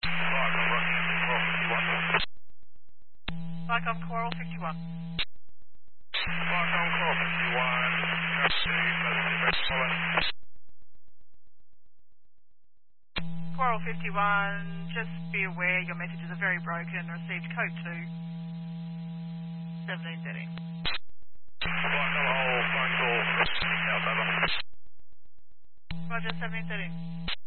Vicom Coral 51. Vicom Coral 51. Coral 51, just be aware your messages are very broken. Received code 2, 1713. Vicom whole phone call. Over. Roger, 1713.